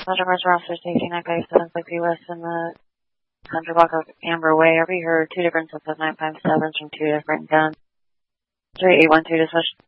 Pleasure First Officer Safety 957 60 West in the 100 block of Amber Way. We heard two different sets of 957s from two different guns. 3812 dispatch